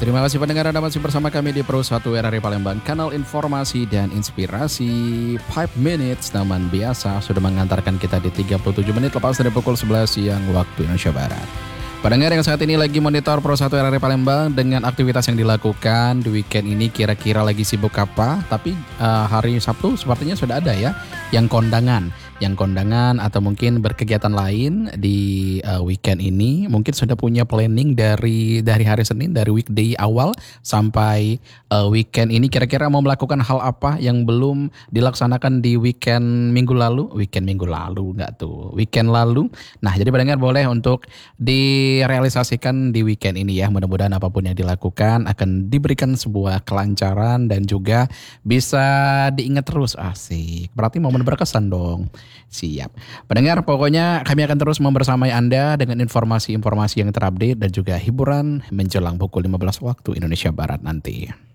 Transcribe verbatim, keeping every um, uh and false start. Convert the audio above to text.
Terima kasih pendengar Anda masih bersama kami di Pro satu R R I Palembang, kanal informasi dan inspirasi. Five minutes namun biasa sudah mengantarkan kita di tiga puluh tujuh menit lepas dari pukul sebelas siang waktu Indonesia Barat. Pendengar yang saat ini lagi monitor Pro satu R R I Palembang dengan aktivitas yang dilakukan di weekend ini, kira-kira lagi sibuk apa? Tapi uh, hari Sabtu sepertinya sudah ada ya yang kondangan. Yang kondangan atau mungkin berkegiatan lain di uh, weekend ini, mungkin sudah punya planning dari dari hari Senin, dari weekday awal sampai uh, weekend ini, kira-kira mau melakukan hal apa yang belum dilaksanakan di weekend minggu lalu, weekend minggu lalu enggak tuh, weekend lalu. Nah, jadi pendengar boleh untuk direalisasikan di weekend ini ya. Mudah-mudahan apapun yang dilakukan akan diberikan sebuah kelancaran dan juga bisa diingat terus. Asik, berarti momen berkesan dong. Siap. Pendengar, pokoknya kami akan terus membersamai Anda dengan informasi-informasi yang terupdate dan juga hiburan menjelang pukul lima belas waktu Indonesia Barat nanti.